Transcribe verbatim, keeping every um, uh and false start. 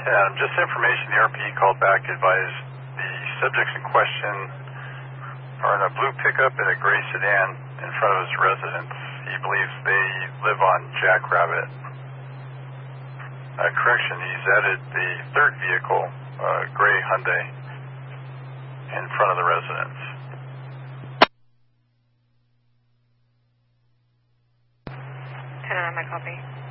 Um, just information, the R P called back, advised the subjects in question are in a blue pickup and a gray sedan in front of his residence. He believes they live on Jackrabbit. Uh, correction, he's added the third vehicle, uh, gray Hyundai, in front of the residence. ten on my copy.